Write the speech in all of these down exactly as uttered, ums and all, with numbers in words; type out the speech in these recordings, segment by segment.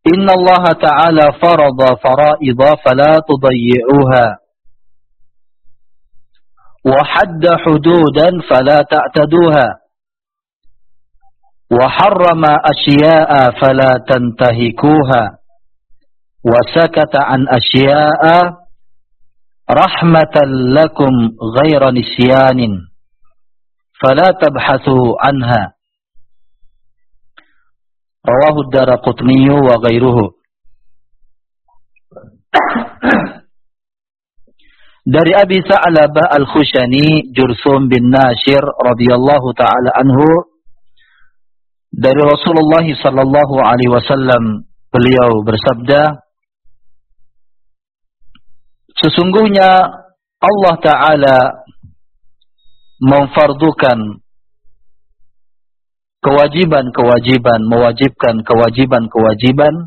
Inna Allah Ta'ala farada fara'idha fala tudayyi'uha wa hadda hududan fala ta'taduha wa harrama asya'a fala tantahikuha wa sakata an asya'a rahmatan lakum ghaira nisyanin fala tabhathu anha. Rawahu ad-Daraqutni wa ghairuhu. Dari Abi Sa'labah Al-Khushani Jursum bin Nashir radhiyallahu taala anhu, dari Rasulullah sallallahu alaihi wasallam, beliau bersabda, sesungguhnya Allah Ta'ala memfardukan kewajiban-kewajiban, mewajibkan kewajiban-kewajiban,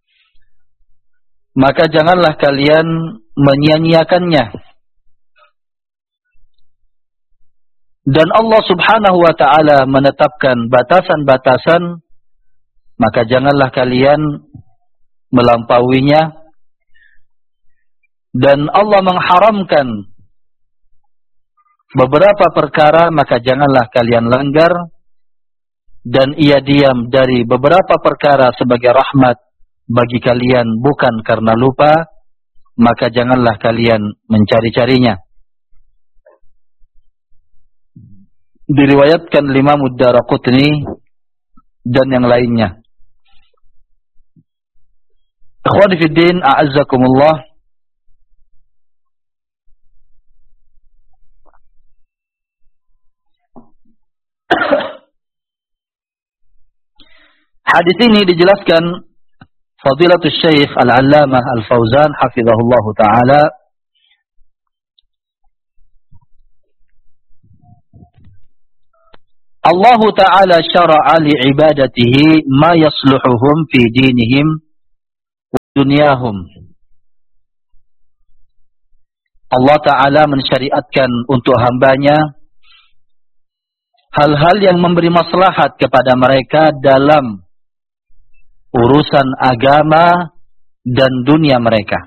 maka janganlah kalian menyia-nyiakannya. Dan Allah Subhanahu wa Ta'ala menetapkan batasan-batasan, maka janganlah kalian melampauinya. Dan Allah mengharamkan beberapa perkara, maka janganlah kalian langgar. Dan ia diam dari beberapa perkara sebagai rahmat bagi kalian, bukan karena lupa, maka janganlah kalian mencari-carinya. Diriwayatkan Imam Ad-Daraqutni dan yang lainnya. Ikhwani fid din, a'azzakumullah. Hadis ini dijelaskan Fadilatul Syekh Al-Allamah Al-Fauzan hafizahullah taala Allah Ta'ala syara'a li'ibadatihi ma yasluhuhum fi dinihim wa dunyahum. Allah Ta'ala mensyariatkan untuk hambanya hal-hal yang memberi maslahat kepada mereka dalam urusan agama dan dunia mereka.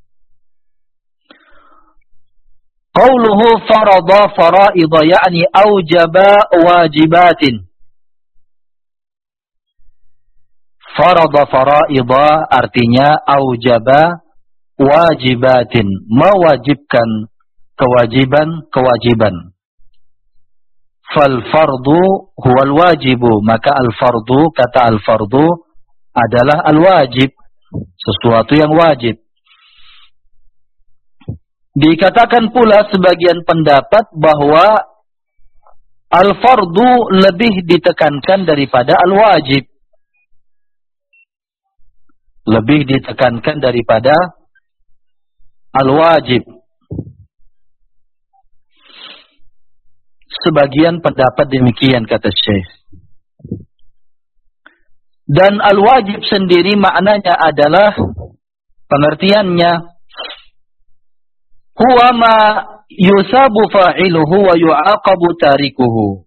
Qauluhu farada fara'idha ya'ni aujaba wajibatin. Farada fara'idha artinya aujaba wajibatin, mewajibkan kewajiban-kewajiban. Fal fardu huwal wajibu, maka al fardu, kata al fardu adalah al wajib, sesuatu yang wajib. Dikatakan pula sebagian pendapat bahwa al-fardu lebih ditekankan daripada al-wajib. Lebih ditekankan daripada al-wajib. Sebagian pendapat demikian, kata Syekh. Dan al-wajib sendiri maknanya adalah, pengertiannya, huwa ma yusabu fa'iluhu wa yu'aqabu tarikuhu.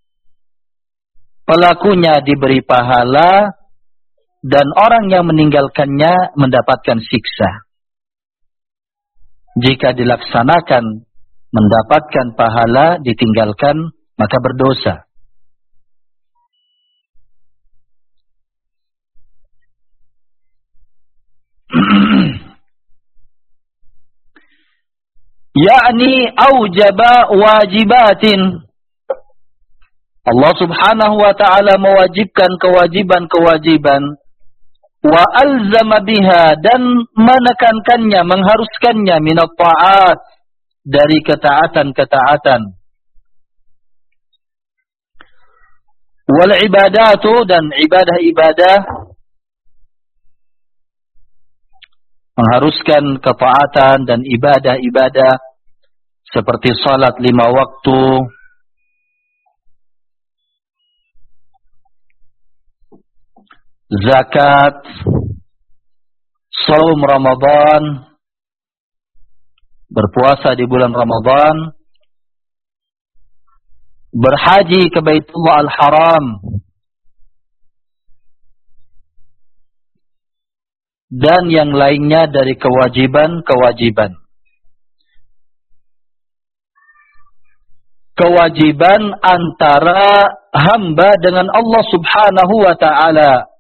Pelakunya diberi pahala dan orang yang meninggalkannya mendapatkan siksa. Jika dilaksanakan mendapatkan pahala, ditinggalkan maka berdosa. Yakni aujaba wajibatin. Allah Subhanahu wa ta'ala mewajibkan kewajiban-kewajiban, wa alzama biha, dan menekankannya, mengharuskannya, minat ta'at, dari ketaatan-ketaatan, wal ibadatu, dan ibadah-ibadah, mengharuskan ketaatan dan ibadah-ibadah seperti salat lima waktu, zakat, shaum Ramadan, berpuasa di bulan Ramadan, berhaji ke Baitullah Al-Haram, dan yang lainnya dari kewajiban-kewajiban. Kewajiban antara hamba dengan Allah Subhanahu wa ta'ala.